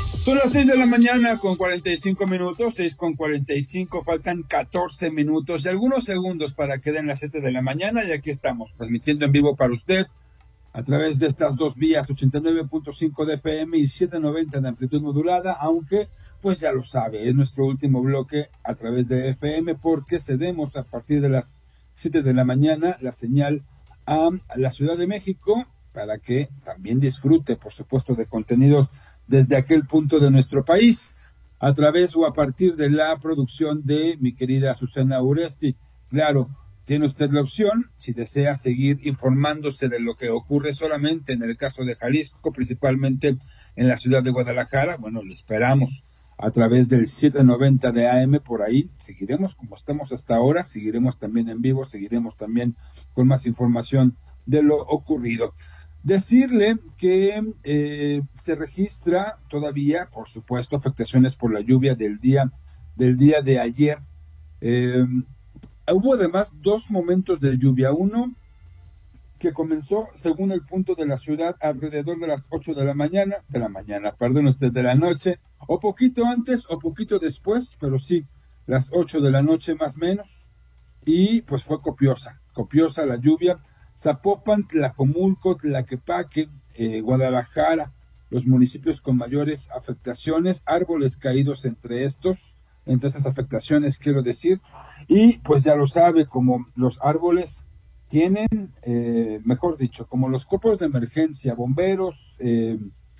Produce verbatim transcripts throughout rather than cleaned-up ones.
Son las seis de la mañana con cuarenta y cinco minutos, seis con cuarenta y cinco, faltan catorce minutos y algunos segundos para que den las siete de la mañana y aquí estamos transmitiendo en vivo para usted a través de estas dos vías, ochenta y nueve punto cinco de F M y setecientos noventa de amplitud modulada, aunque pues ya lo sabe, es nuestro último bloque a través de F M porque cedemos a partir de las siete de la mañana la señal a la Ciudad de México para que también disfrute, por supuesto, de contenidos desde aquel punto de nuestro país, a través o a partir de la producción de mi querida Susana Uresti. Claro, tiene usted la opción, si desea seguir informándose de lo que ocurre solamente en el caso de Jalisco, principalmente en la ciudad de Guadalajara, bueno, le esperamos a través del setecientos noventa de A M, por ahí seguiremos como estamos hasta ahora, seguiremos también en vivo, seguiremos también con más información de lo ocurrido. Decirle que eh, se registra todavía, por supuesto, afectaciones por la lluvia del día del día de ayer. Eh, hubo además dos momentos de lluvia. Uno que comenzó, según el punto de la ciudad, alrededor de las ocho de la mañana, de la mañana, perdón usted, de la noche, o poquito antes o poquito después, pero sí, las ocho de la noche más o menos, y pues fue copiosa, copiosa la lluvia. Zapopan, Tlajomulco, Tlaquepaque, eh, Guadalajara, los municipios con mayores afectaciones, árboles caídos entre estos, entre estas afectaciones quiero decir, y pues ya lo sabe, como los árboles tienen, eh, mejor dicho, como los copos de emergencia, bomberos, eh,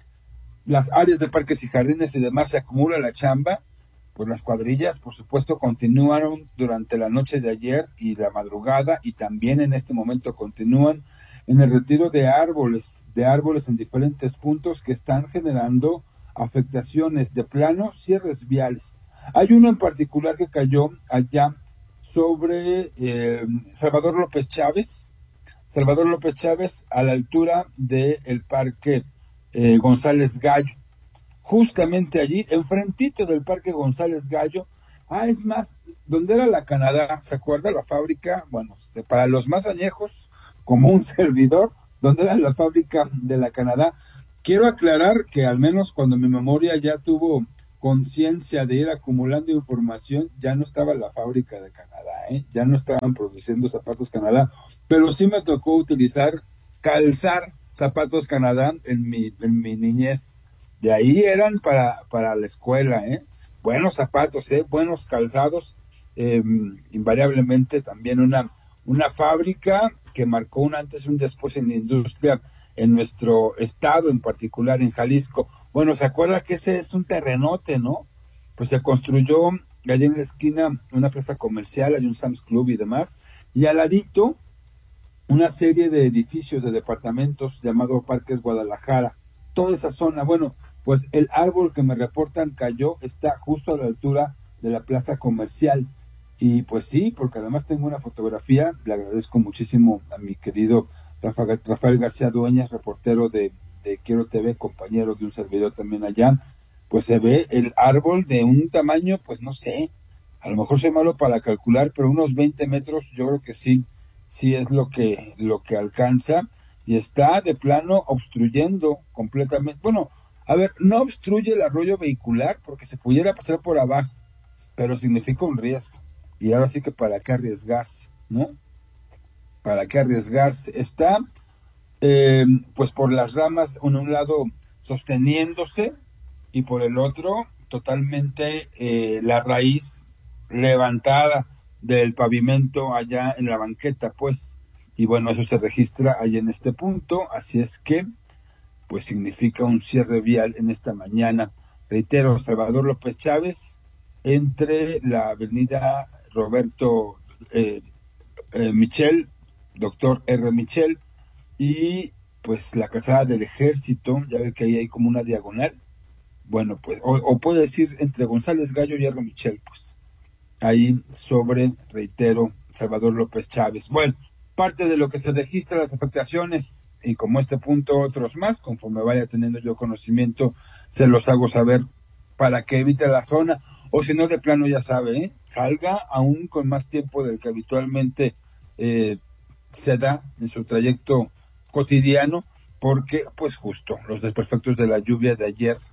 las áreas de parques y jardines y demás, se acumula la chamba, pues las cuadrillas, por supuesto, continuaron durante la noche de ayer y la madrugada y también en este momento continúan en el retiro de árboles, de árboles en diferentes puntos que están generando afectaciones de plano, cierres viales. Hay uno en particular que cayó allá sobre eh, Salvador López Chávez, Salvador López Chávez a la altura del parque eh, González Gallo. Justamente allí, enfrentito del Parque González Gallo, ah, es más, donde era la Canadá, ¿se acuerda la fábrica? Bueno, para los más añejos, como un servidor, donde era la fábrica de la Canadá. Quiero aclarar que al menos cuando mi memoria ya tuvo conciencia de ir acumulando información, ya no estaba la fábrica de Canadá, ¿eh? Ya no estaban produciendo zapatos Canadá, pero sí me tocó utilizar, calzar zapatos Canadá en mi, en mi niñez. De ahí eran para, para la escuela, ¿eh? Buenos zapatos, ¿eh? Buenos calzados. Eh, invariablemente también una, una fábrica que marcó un antes y un después en la industria en nuestro estado, en particular en Jalisco. Bueno, ¿se acuerda que ese es un terrenote, no? Pues se construyó allá en la esquina una plaza comercial, hay un Sam's Club y demás, y al ladito una serie de edificios de departamentos llamado Parques Guadalajara. Toda esa zona, bueno, pues el árbol que me reportan cayó, está justo a la altura de la plaza comercial. Y pues sí, porque además tengo una fotografía, le agradezco muchísimo a mi querido Rafael, Rafael García Dueñas, reportero de, de Quiero T V, compañero de un servidor también allá, pues se ve el árbol de un tamaño, pues no sé, a lo mejor soy malo para calcular, pero unos veinte metros, yo creo que sí, sí es lo que, lo que alcanza, y está de plano obstruyendo completamente, bueno, a ver, no obstruye el arroyo vehicular porque se pudiera pasar por abajo, pero significa un riesgo. Y ahora sí que para qué arriesgarse, ¿no? ¿Para qué arriesgarse? Está, eh, pues por las ramas, en un lado sosteniéndose y por el otro totalmente eh, la raíz levantada del pavimento allá en la banqueta, pues. Y bueno, eso se registra ahí en este punto, así es que pues significa un cierre vial en esta mañana. Reitero, Salvador López Chávez, entre la avenida Roberto eh, eh, Michel, doctor R. Michel, y pues la calzada del Ejército, ya ve que ahí hay como una diagonal. Bueno, pues, o, o puede decir entre González Gallo y R. Michel, pues, ahí sobre, reitero, Salvador López Chávez. Bueno, parte de lo que se registra, las afectaciones, y como este punto, otros más, conforme vaya teniendo yo conocimiento, se los hago saber para que evite la zona, o si no, de plano ya sabe, ¿eh? Salga aún con más tiempo del que habitualmente eh, se da en su trayecto cotidiano, porque, pues justo, los desperfectos de la lluvia de ayer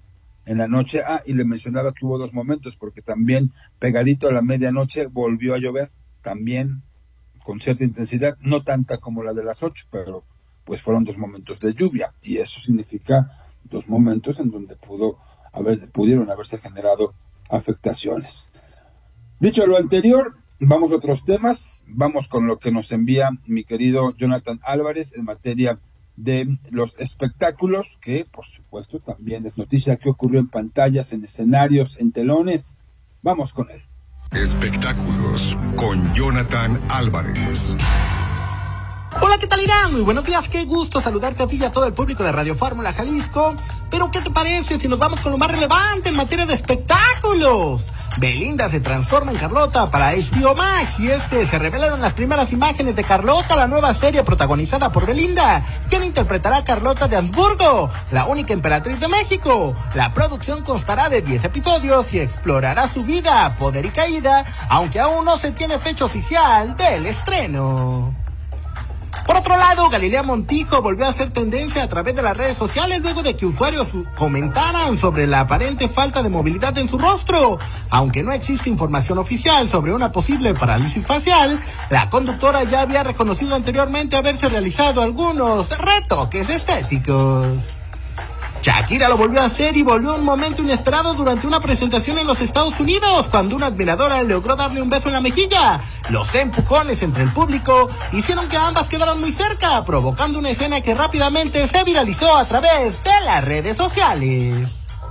en la noche. Ah, y le mencionaba que hubo dos momentos, porque también pegadito a la medianoche volvió a llover, también con cierta intensidad, no tanta como la de las ocho, pero pues fueron dos momentos de lluvia, y eso significa dos momentos en donde pudo haber, pudieron haberse generado afectaciones. Dicho lo anterior, vamos a otros temas, vamos con lo que nos envía mi querido Jonathan Álvarez en materia de los espectáculos, que por supuesto también es noticia que ocurrió en pantallas, en escenarios, en telones. Vamos con él. Espectáculos con Jonathan Álvarez. Hola, ¿qué tal, Irán? Muy buenos días, qué gusto saludarte a ti y a todo el público de Radio Fórmula Jalisco. Pero, ¿qué te parece si nos vamos con lo más relevante en materia de espectáculos? Belinda se transforma en Carlota para H B O Max, y este se revelaron las primeras imágenes de Carlota, la nueva serie protagonizada por Belinda, quien interpretará a Carlota de Habsburgo, la única emperatriz de México. La producción constará de diez episodios y explorará su vida, poder y caída, aunque aún no se tiene fecha oficial del estreno. Por otro lado, Galilea Montijo volvió a hacer tendencia a través de las redes sociales luego de que usuarios comentaran sobre la aparente falta de movilidad en su rostro. Aunque no existe información oficial sobre una posible parálisis facial, la conductora ya había reconocido anteriormente haberse realizado algunos retoques estéticos. Shakira lo volvió a hacer y volvió un momento inesperado durante una presentación en los Estados Unidos, cuando una admiradora logró darle un beso en la mejilla. Los empujones entre el público hicieron que ambas quedaran muy cerca, provocando una escena que rápidamente se viralizó a través de las redes sociales.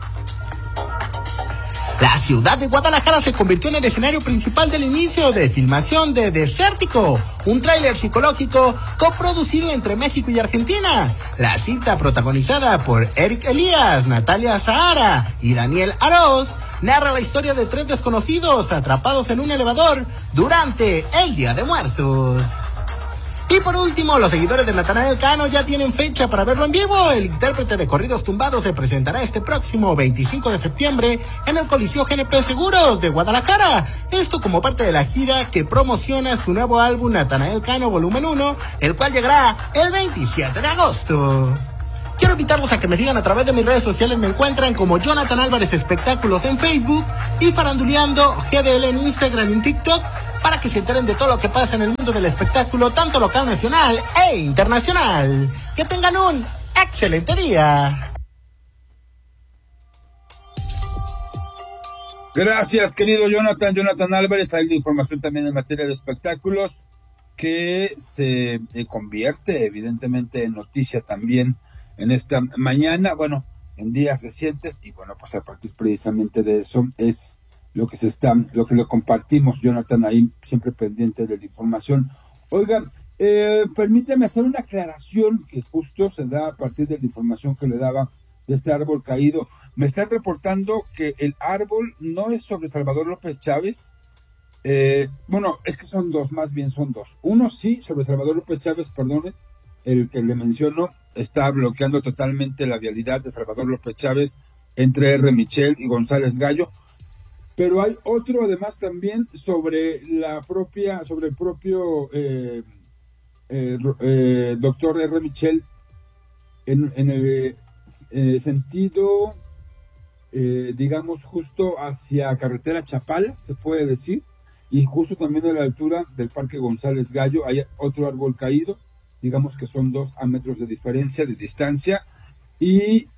La ciudad de Guadalajara se convirtió en el escenario principal del inicio de filmación de Desértico, un tráiler psicológico coproducido entre México y Argentina. La cinta, protagonizada por Eric Elías, Natalia Zahara y Daniel Aroz, narra la historia de tres desconocidos atrapados en un elevador durante el Día de Muertos. Y por último, los seguidores de Natanael Cano ya tienen fecha para verlo en vivo. El intérprete de corridos tumbados se presentará este próximo veinticinco de septiembre en el Coliseo G N P Seguros de Guadalajara. Esto como parte de la gira que promociona su nuevo álbum Natanael Cano Volumen uno, el cual llegará el veintisiete de agosto. Quiero invitarlos a que me sigan a través de mis redes sociales. Me encuentran como Jonathan Álvarez Espectáculos en Facebook y Faranduleando G D L en Instagram y en TikTok, para que se enteren de todo lo que pasa en el mundo del espectáculo, tanto local, nacional e internacional. Que tengan un excelente día. Gracias, querido Jonathan, Jonathan Álvarez. Hay información también en materia de espectáculos que se eh, convierte evidentemente en noticia también en esta mañana, bueno, en días recientes, y bueno, pues a partir precisamente de eso es lo que se está, lo que lo compartimos, Jonathan, ahí siempre pendiente de la información. Oigan, eh, permíteme hacer una aclaración que justo se da a partir de la información que le daba de este árbol caído. Me están reportando que el árbol no es sobre Salvador López Chávez. Eh, bueno, es que son dos, más bien son dos. Uno sí, sobre Salvador López Chávez, perdone, el que le menciono, está bloqueando totalmente la vialidad de Salvador López Chávez entre R. Michel y González Gallo. Pero hay otro además también sobre la propia, sobre el propio eh, eh, eh, doctor R. Michel en, en el eh, sentido, eh, digamos, justo hacia carretera Chapala, se puede decir, y justo también a la altura del Parque González Gallo hay otro árbol caído. Digamos que son dos a metros de diferencia, de distancia, y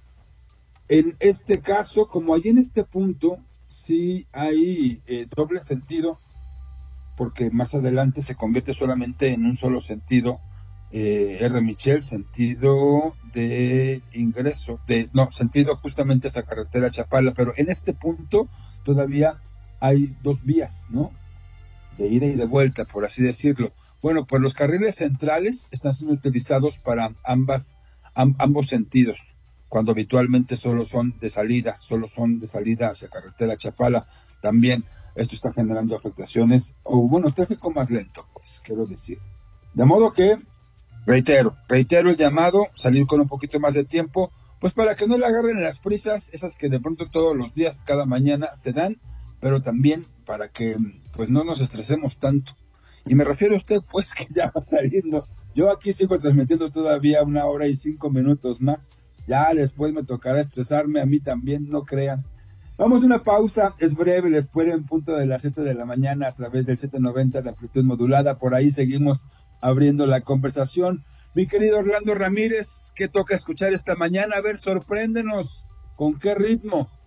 en este caso, como hay en este punto, sí hay eh, doble sentido, porque más adelante se convierte solamente en un solo sentido, eh, R. Michel, sentido de ingreso, de no, sentido justamente esa carretera Chapala, pero en este punto todavía hay dos vías, ¿no? De ida y de vuelta, por así decirlo. Bueno, pues los carriles centrales están siendo utilizados para ambas, am, ambos sentidos, cuando habitualmente solo son de salida, solo son de salida hacia carretera Chapala. También esto está generando afectaciones, o bueno, tráfico más lento, pues, quiero decir. De modo que, reitero, reitero el llamado, salir con un poquito más de tiempo, pues para que no le agarren las prisas, esas que de pronto todos los días, cada mañana se dan, pero también para que pues no nos estresemos tanto. Y me refiero a usted, pues, que ya va saliendo. Yo aquí sigo transmitiendo todavía una hora y cinco minutos más. Ya después me tocará estresarme a mí también, no crean. Vamos a una pausa, es breve, les espero en punto de las siete de la mañana a través del setecientos noventa de amplitud modulada. Por ahí seguimos abriendo la conversación. Mi querido Orlando Ramírez, ¿qué toca escuchar esta mañana? A ver, sorpréndenos. ¿Con qué ritmo?